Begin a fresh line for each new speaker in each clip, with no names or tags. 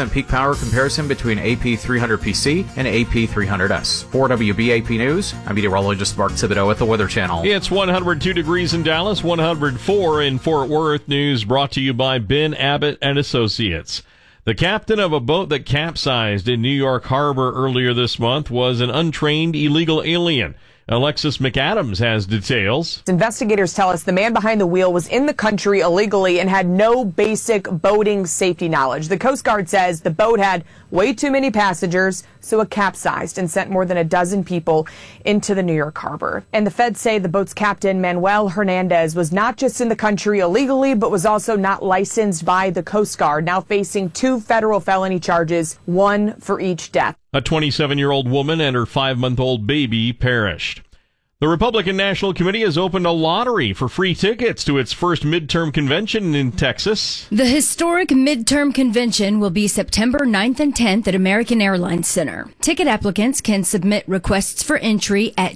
recent peak power comparison between AP300PC and AP300S. For WBAP News, I'm meteorologist Mark Thibodeau at the Weather Channel.
It's 102 degrees in Dallas, 104 in Fort Worth. News brought to you by Ben Abbott and Associates. The captain of a boat that capsized in New York Harbor earlier this month was an untrained illegal alien. Alexis McAdams has details.
Investigators tell us the man behind the wheel was in the country illegally and had no basic boating safety knowledge. The Coast Guard says the boat had way too many passengers, so it capsized and sent more than a dozen people into the New York Harbor. And the feds say the boat's captain, Manuel Hernandez, was not just in the country illegally, but was also not licensed by the Coast Guard, now facing 2 federal felony charges, 1 for each death.
A 27-year-old woman and her 5-month-old baby perished. The Republican National Committee has opened a lottery for free tickets to its first midterm convention in Texas.
The historic midterm convention will be September 9th and 10th at American Airlines Center. Ticket applicants can submit requests for entry at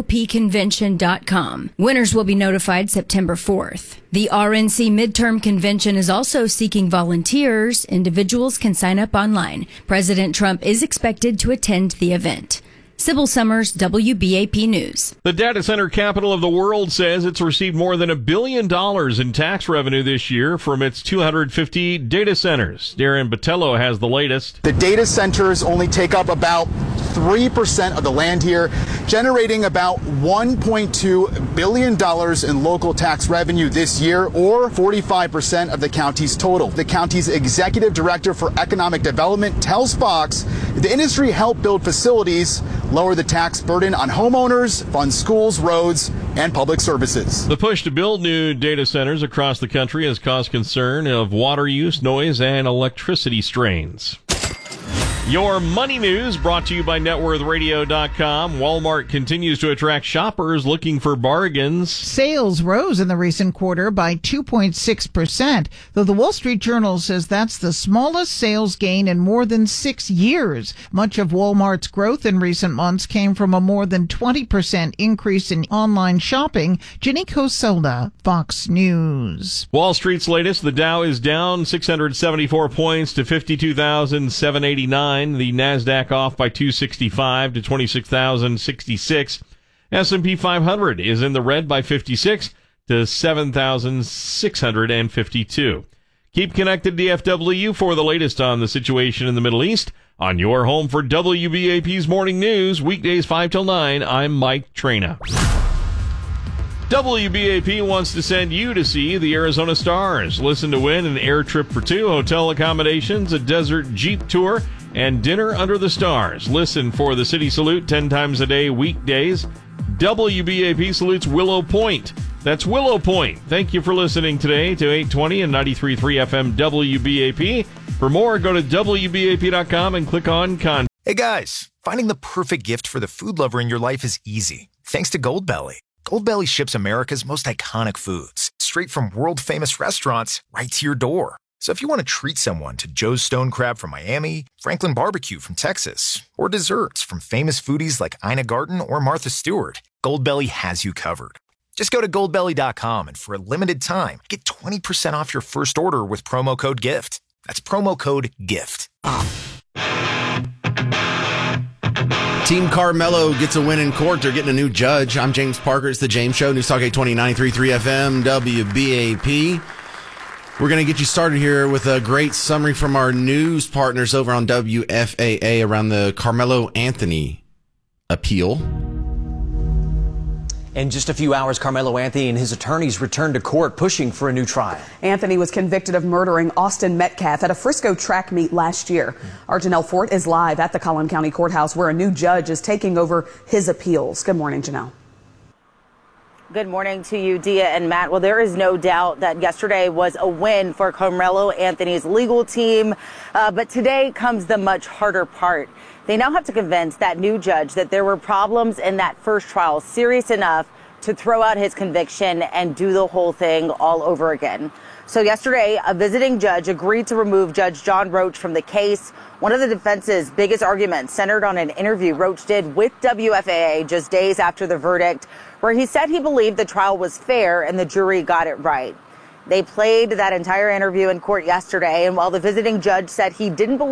gopconvention.com. Winners will be notified September 4th. The RNC midterm convention is also seeking volunteers. Individuals can sign up online. President Trump is expected to attend the event. Sybil Summers, WBAP News.
The data center capital of the world says it's received more than $1 billion in tax revenue this year from its 250 data centers. Darren Botello has the latest.
The data centers only take up about 3% of the land here, generating about $1.2 billion in local tax revenue this year, or 45% of the county's total. The county's executive director for economic development tells Fox the industry helped build facilities, lower the tax burden on homeowners, fund schools, roads, and public services.
The push to build new data centers across the country has caused concern of water use, noise, and electricity strains. Your money news brought to you by NetWorthRadio.com. Walmart continues to attract shoppers looking for bargains.
Sales rose in the recent quarter by 2.6%, though the Wall Street Journal says that's the smallest sales gain in more than 6 years. Much of Walmart's growth in recent months came from a more than 20% increase in online shopping. Jenny Coselda, Fox News.
Wall Street's latest, the Dow is down 674 points to 52,789. The Nasdaq off by 265 to 26,066. S&P 500 is in the red by 56 to 7,652. Keep connected to DFW for the latest on the situation in the Middle East. On your home for WBAP's Morning News, weekdays 5 till 9, I'm Mike Trena. WBAP wants to send you to see the Arizona Stars. Listen to win an air trip for 2, hotel accommodations, a desert Jeep tour, and dinner under the stars. Listen for the City Salute 10 times a day, weekdays. WBAP salutes Willow Point. That's Willow Point. Thank you for listening today to 820 and 93.3 FM WBAP. For more, go to WBAP.com and click on Contact.
Hey guys, finding the perfect gift for the food lover in your life is easy. Thanks to Goldbelly. Goldbelly ships America's most iconic foods straight from world-famous restaurants right to your door. So if you want to treat someone to Joe's Stone Crab from Miami, Franklin Barbecue from Texas, or desserts from famous foodies like Ina Garten or Martha Stewart, Goldbelly has you covered. Just go to Goldbelly.com and for a limited time, get 20% off your first order with promo code GIFT. That's promo code GIFT.
Team Carmelo gets a win in court. They're getting a new judge. I'm James Parker. It's The James Show. News Talk 820 93.3 FM WBAP. We're going to get you started here with a great summary from our news partners over on WFAA around the Carmelo Anthony appeal.
In just a few hours, Carmelo Anthony and his attorneys returned to court pushing for a new trial.
Anthony was convicted of murdering Austin Metcalf at a Frisco track meet last year. Our Janelle Fort is live at the Collin County Courthouse where a new judge is taking over his appeals. Good morning, Janelle.
Good morning to you, Dia and Matt. Well, there is no doubt that yesterday was a win for Carmelo Anthony's legal team, but today comes the much harder part. They now have to convince that new judge that there were problems in that first trial serious enough to throw out his conviction and do the whole thing all over again. So yesterday, a visiting judge agreed to remove Judge John Roach from the case. One of the defense's biggest arguments centered on an interview Roach did with WFAA just days after the verdict, where he said he believed the trial was fair and the jury got it right. They played that entire interview in court yesterday, and while the visiting judge said he didn't believe